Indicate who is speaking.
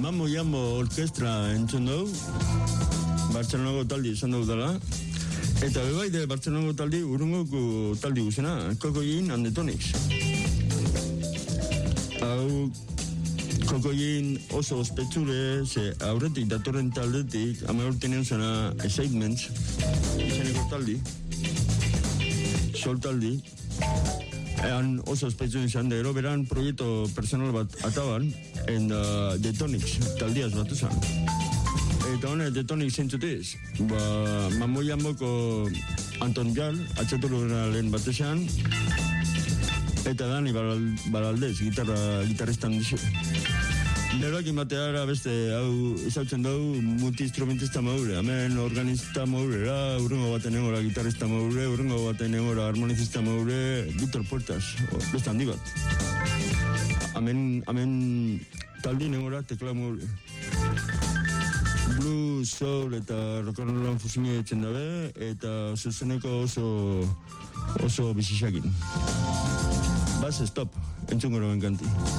Speaker 1: Mamo Jambo orkestra entzun dugu, Bartzelonako taldi izan dugu dela, eta bebaide Bartzelonako taldi urrungoko taldi guzena, Kokoin and the Tonics. Hau Kokoin oso ospetsure, ze aurretik datorren taldetik, urtenean zena Excitements, izeneko taldi, sol taldi, ean oso ospetsure izan da, ero beran proiektu personal bat ataban, en The Tonics taldiaz batu zan. Eta hone, The Tonics zentzutiz, Mamo Jamboko Anton Jal, atxaturu lehen bat esan, eta Dani Baraldez, gitarristan dizu. Neroak imateara beste, hau izautzen dugu multi-instrumentista maure, hemen organista maurera, urrengo baten egora gitarrista maure, urrengo baten egora harmonizista maure, Víctor Puertas, beste handi bat. Hemen taldi egora tekla maure. Blues, soul eta rock and roll fusioa etzen dabe, eta zuzeneko oso bizisakin. Bas, stop, entzun gero benkanti.